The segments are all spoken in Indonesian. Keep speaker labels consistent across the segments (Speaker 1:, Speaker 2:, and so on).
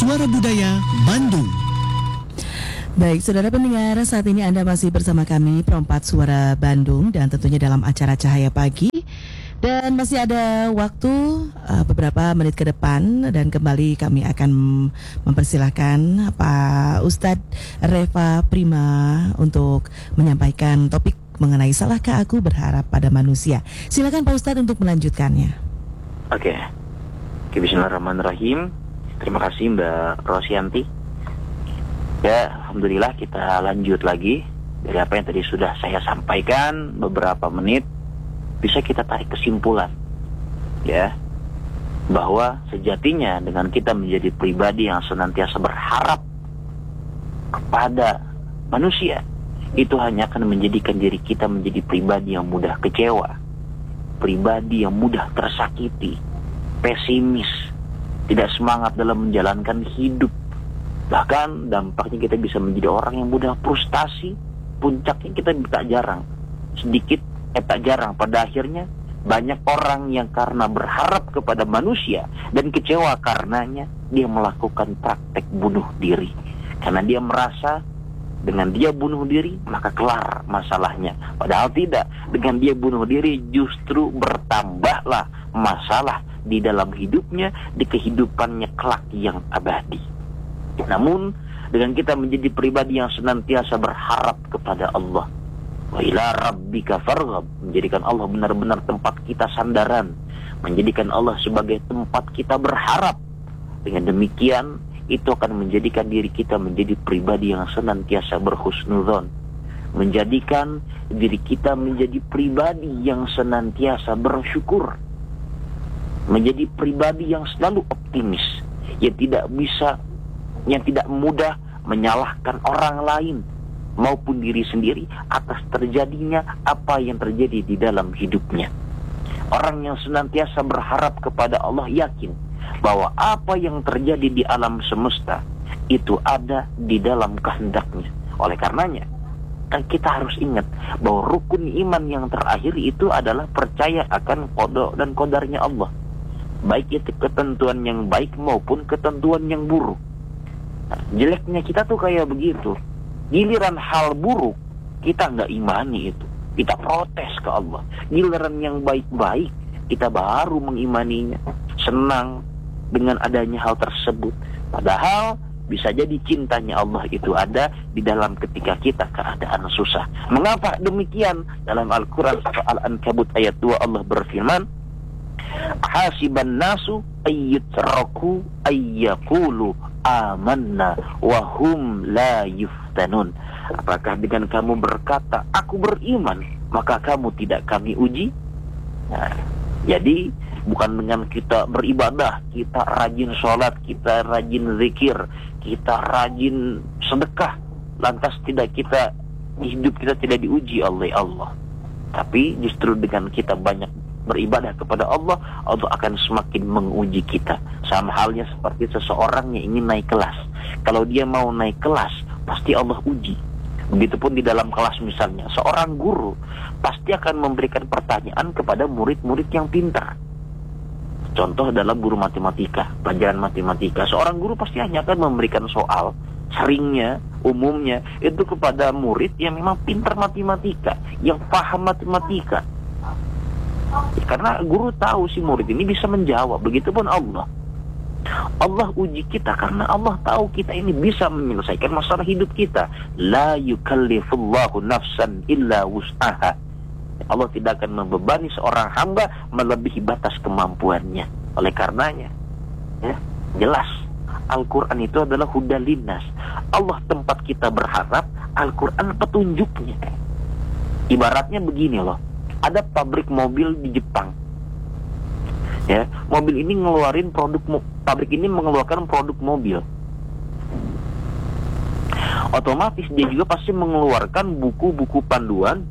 Speaker 1: Suara Budaya Bandung.
Speaker 2: Baik, saudara pendengar, saat ini Anda masih bersama kami Perempat Suara Bandung dan tentunya dalam acara Cahaya Pagi. Dan masih ada waktu beberapa menit ke depan dan kembali kami akan mempersilahkan Pak Ustadz Reva Prima untuk menyampaikan topik mengenai salahkah aku berharap pada manusia. Silakan Pak Ustadz untuk melanjutkannya.
Speaker 3: Oke, Bismillahirrahmanirrahim. Terima kasih Mbak Rosyanti. Ya, alhamdulillah kita lanjut lagi dari apa yang tadi sudah saya sampaikan beberapa menit. Bisa kita tarik kesimpulan, ya, bahwa sejatinya dengan kita menjadi pribadi yang senantiasa berharap kepada manusia, itu hanya akan menjadikan diri kita menjadi pribadi yang mudah kecewa, pribadi yang mudah tersakiti, pesimis, tidak semangat dalam menjalankan hidup. Bahkan dampaknya kita bisa menjadi orang yang mudah frustasi. Puncaknya kita tak jarang pada akhirnya banyak orang yang karena berharap kepada manusia dan kecewa karenanya dia melakukan praktek bunuh diri. Karena dia merasa dengan dia bunuh diri maka kelar masalahnya. Padahal tidak, dengan dia bunuh diri justru bertambahlah masalah di dalam hidupnya, di kehidupannya kelak yang abadi. Namun dengan kita menjadi pribadi yang senantiasa berharap kepada Allah, wa ila rabbika farghab, menjadikan Allah benar-benar tempat kita sandaran, menjadikan Allah sebagai tempat kita berharap. Dengan demikian itu akan menjadikan diri kita menjadi pribadi yang senantiasa berhusnudzon, menjadikan diri kita menjadi pribadi yang senantiasa bersyukur, menjadi pribadi yang selalu optimis, yang tidak mudah menyalahkan orang lain maupun diri sendiri atas terjadinya apa yang terjadi di dalam hidupnya. Orang yang senantiasa berharap kepada Allah yakin bahwa apa yang terjadi di alam semesta itu ada di dalam kehendaknya. Oleh karenanya kita harus ingat bahwa rukun iman yang terakhir itu adalah percaya akan qada dan qadarnya Allah, baik itu ketentuan yang baik maupun ketentuan yang buruk. Jeleknya kita tuh kayak begitu. Giliran hal buruk kita nggak imani itu, kita protes ke Allah. Giliran yang baik-baik kita baru mengimaninya, senang dengan adanya hal tersebut. Padahal bisa jadi cintanya Allah itu ada di dalam ketika kita keadaan susah. Mengapa demikian? Dalam Al-Quran Al-Ankabut ayat 2 Allah berfirman, hasiban nasu ayyutraku ayyakulu amanna wahum la yuftanun. Apakah dengan kamu berkata aku beriman maka kamu tidak kami uji? Nah, jadi bukan dengan kita beribadah, kita rajin sholat, kita rajin zikir, kita rajin sedekah, lantas hidup kita tidak diuji oleh Allah. Tapi justru dengan kita banyak beribadah kepada Allah, Allah akan semakin menguji kita. Sama halnya seperti seseorang yang ingin naik kelas. Kalau dia mau naik kelas, pasti Allah uji. Begitupun di dalam kelas misalnya, seorang guru pasti akan memberikan pertanyaan kepada murid-murid yang pintar. Contoh dalam guru matematika, pelajaran matematika, seorang guru pasti hanya akan memberikan soal, seringnya, umumnya, itu kepada murid yang memang pintar matematika, yang paham matematika. Karena guru tahu si murid ini bisa menjawab. Begitupun Allah uji kita karena Allah tahu kita ini bisa menyelesaikan masalah hidup kita. La yukallifullahu nafsan illa wus'aha. Allah tidak akan membebani seorang hamba melebihi batas kemampuannya. Oleh karenanya jelas Al-Quran itu adalah hudal linnas. Allah tempat kita berharap, Al-Quran petunjuknya. Ibaratnya begini loh, ada pabrik mobil di Jepang. Ya, mobil ini pabrik ini mengeluarkan produk mobil. Otomatis dia juga pasti mengeluarkan buku-buku panduan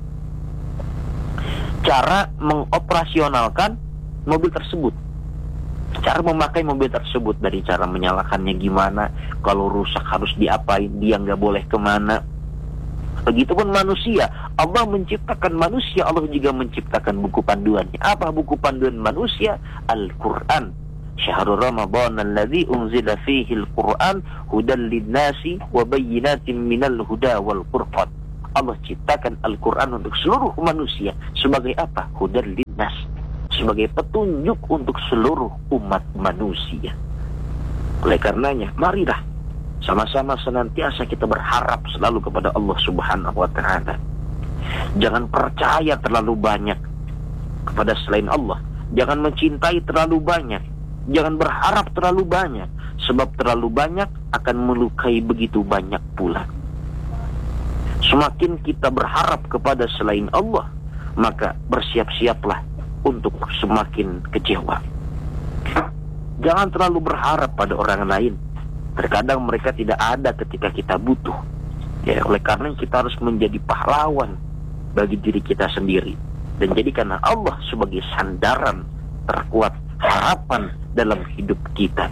Speaker 3: cara mengoperasionalkan mobil tersebut. Cara memakai mobil tersebut, dari cara menyalakannya gimana, kalau rusak harus diapain, dia nggak boleh kemana. Begitupun manusia, Allah menciptakan manusia, Allah juga menciptakan buku panduannya. Apa buku panduan manusia? Al-Quran. Syahrul Ramadan alladzi unzila fihi al-Qur'an hudan lin-nasi wa bayyinatin minal huda wal furqan. Allah ciptakan Al-Qur'an untuk seluruh manusia sebagai apa? Hudan lin-nas, sebagai petunjuk untuk seluruh umat manusia. Oleh karenanya, marilah sama-sama senantiasa kita berharap selalu kepada Allah Subhanahu wa taala. Jangan percaya terlalu banyak kepada selain Allah. Jangan mencintai terlalu banyak. Jangan berharap terlalu banyak, sebab terlalu banyak akan melukai begitu banyak pula. Semakin kita berharap kepada selain Allah, maka bersiap-siaplah untuk semakin kecewa. Jangan terlalu berharap pada orang lain. Terkadang mereka tidak ada ketika kita butuh. Ya, oleh karena kita harus menjadi pahlawan bagi diri kita sendiri, dan jadikanlah Allah sebagai sandaran terkuat, harapan dalam hidup kita.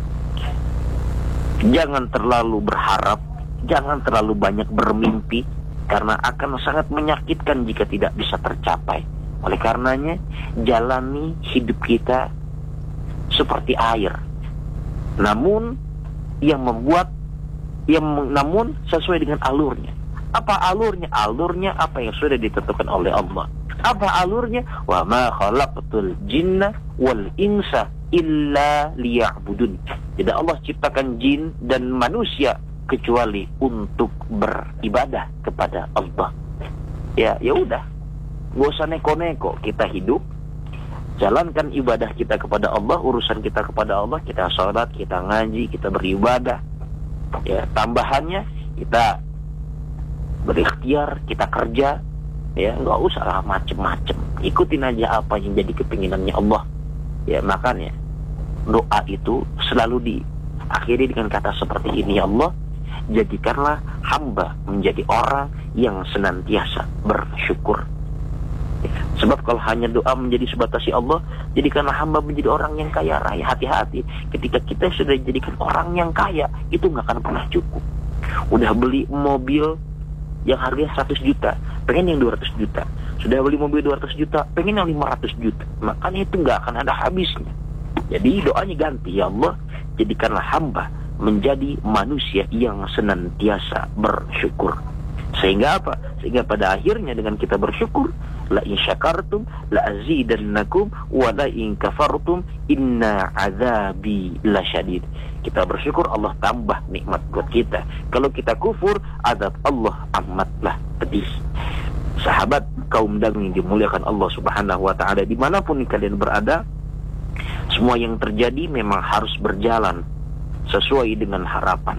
Speaker 3: Jangan terlalu berharap, jangan terlalu banyak bermimpi, karena akan sangat menyakitkan jika tidak bisa tercapai. Oleh karenanya, jalani hidup kita seperti air, namun namun sesuai dengan alurnya. Apa alurnya? Alurnya apa yang sudah ditentukan oleh Allah. Apa alurnya? Wa ma khalaqtul jinna wal insa illa liya'budun. Tidak Allah ciptakan jin dan manusia kecuali untuk beribadah kepada Allah. Ya udah, gak usah neko-neko. Kita hidup, jalankan ibadah kita kepada Allah, urusan kita kepada Allah, kita sholat, kita ngaji, kita beribadah. Ya, tambahannya kita berikhtiar, kita kerja. Ya, nggak usah lah macem-macem. Ikutin aja apa yang jadi kepinginannya Allah. Ya, makanya doa itu selalu diakhiri dengan kata seperti ini, ya Allah, jadikanlah hamba menjadi orang yang senantiasa bersyukur. Sebab kalau hanya doa menjadi sebatas ya Allah, jadikanlah hamba menjadi orang yang kaya raya. Hati-hati, ketika kita sudah jadikan orang yang kaya, itu nggak akan pernah cukup. Udah beli mobil yang harganya 100 juta, pengen yang 200 juta. Sudah beli mobil 200 juta, pengen yang 500 juta. Makanya itu nggak akan ada habisnya. Jadi doanya ganti, ya Allah, jadikanlah hamba menjadi manusia yang senantiasa bersyukur. Sehingga apa? Sehingga pada akhirnya dengan kita bersyukur, la in syakartum la azidannakum wa la in kafartum inna azabi lasyadid. Kita bersyukur, Allah tambah nikmat buat kita. Kalau kita kufur, azab Allah amatlah pedih. Sahabat kaum daging yang dimuliakan Allah Subhanahu wa taala, dimanapun kalian berada, semua yang terjadi memang harus berjalan sesuai dengan harapan.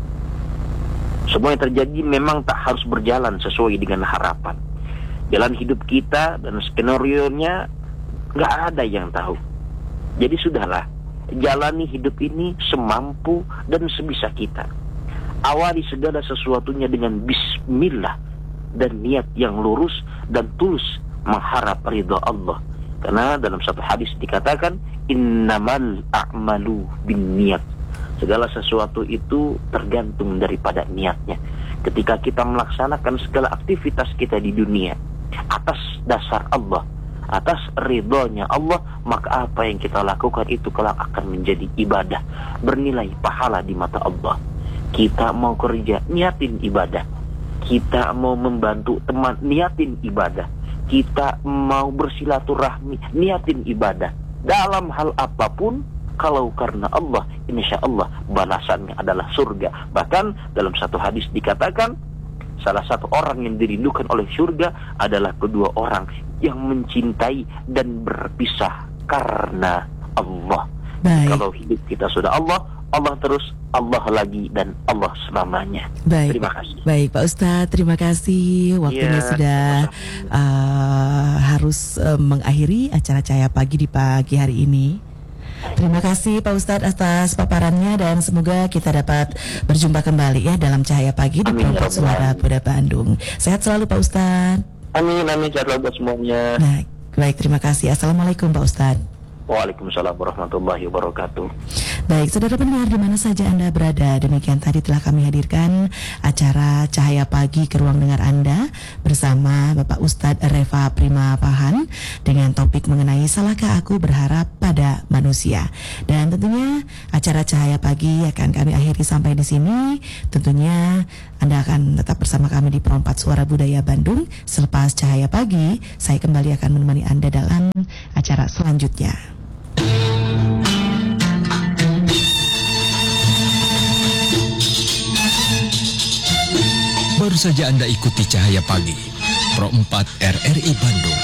Speaker 3: Semua yang terjadi memang tak harus berjalan sesuai dengan harapan. Jalan hidup kita dan skenario-nya gak ada yang tahu. Jadi sudahlah, jalani hidup ini semampu dan sebisa kita. Awali segala sesuatunya dengan bismillah dan niat yang lurus dan tulus mengharap ridha Allah. Karena dalam satu hadis dikatakan, innamal a'malu binniyat. Segala sesuatu itu tergantung daripada niatnya. Ketika kita melaksanakan segala aktivitas kita di dunia atas dasar Allah, atas ridhonya Allah, maka apa yang kita lakukan itu kelak akan menjadi ibadah, bernilai pahala di mata Allah. Kita mau kerja, niatin ibadah. Kita mau membantu teman, niatin ibadah. Kita mau bersilaturahmi, niatin ibadah. Dalam hal apapun, kalau karena Allah, insya Allah balasannya adalah surga. Bahkan dalam satu hadis dikatakan, salah satu orang yang dirindukan oleh surga adalah kedua orang yang mencintai dan berpisah karena Allah.
Speaker 2: Baik.
Speaker 3: Kalau hidup kita sudah Allah, Allah terus, Allah lagi, dan Allah selamanya.
Speaker 2: Baik.
Speaker 3: Terima kasih.
Speaker 2: Baik, Pak Ustadz, terima kasih. Waktunya sudah harus mengakhiri acara Cahaya Pagi di pagi hari ini. Terima kasih Pak Ustadz atas paparannya, dan semoga kita dapat berjumpa kembali ya dalam Cahaya Pagi di Perempat Suara Buddha Bandung. Sehat selalu Pak Ustadz.
Speaker 3: Amin, sehat selalu buat semuanya.
Speaker 2: Baik, terima kasih. Assalamualaikum Pak Ustadz.
Speaker 3: Waalaikumsalam warahmatullahi wabarakatuh.
Speaker 2: Baik, saudara pendengar di mana saja Anda berada, demikian tadi telah kami hadirkan acara Cahaya Pagi ke ruang dengar Anda bersama Bapak Ustadz Reva Prima Pahan dengan topik mengenai salahkah aku berharap pada manusia. Dan tentunya acara Cahaya Pagi akan kami akhiri sampai di sini. Tentunya Anda akan tetap bersama kami di Perompak Suara Budaya Bandung. Selepas Cahaya Pagi, saya kembali akan menemani Anda dalam acara selanjutnya.
Speaker 4: Baru saja Anda ikuti Cahaya Pagi, Pro 4 RRI Bandung.